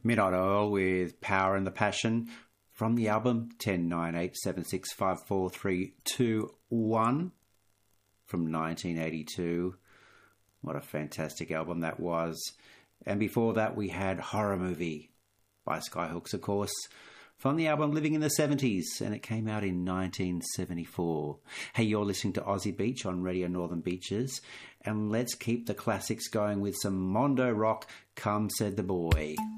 Midnight Oil with Power and the Passion from the album 109876543221 from 1982. What a fantastic album that was. And before that we had Horror Movie by Skyhooks, of course, from the album Living in the 70s, and it came out in 1974. Hey, you're listening to Aussie Beach on Radio Northern Beaches, and let's keep the classics going with some Mondo Rock, Come Said the Boy.